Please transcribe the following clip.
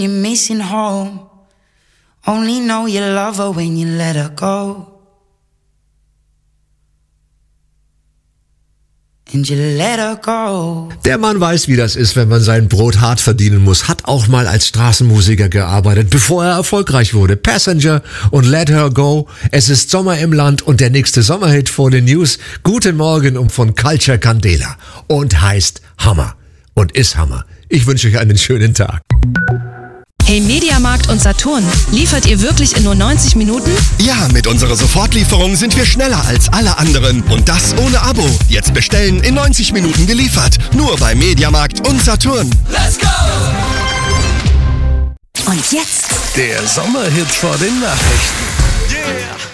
You're missing home. Only know you love her when you let her go. And you let her go. Der Mann weiß, wie das ist, wenn man sein Brot hart verdienen muss. Hat auch mal als Straßenmusiker gearbeitet, bevor er erfolgreich wurde. Passenger und Let Her Go. Es ist Sommer im Land und der nächste Sommerhit vor den News. Guten Morgen und von Culture Candela. Und heißt Hammer. Und ist Hammer. Ich wünsche euch einen schönen Tag. Hey Mediamarkt und Saturn, liefert ihr wirklich in nur 90 Minuten? Ja, mit unserer Sofortlieferung sind wir schneller als alle anderen. Und das ohne Abo. Jetzt bestellen, in 90 Minuten geliefert. Nur bei Mediamarkt und Saturn. Let's go! Und jetzt der Sommerhit vor den Nachrichten. Yeah!